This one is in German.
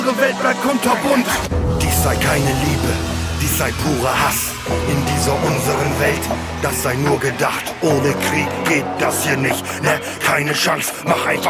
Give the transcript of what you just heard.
Unsere Welt bleibt kunterbunt. Dies sei keine Liebe, dies sei purer Hass. In dieser unseren Welt, das sei nur gedacht. Ohne Krieg geht das hier nicht, ne? Keine Chance, mach einfach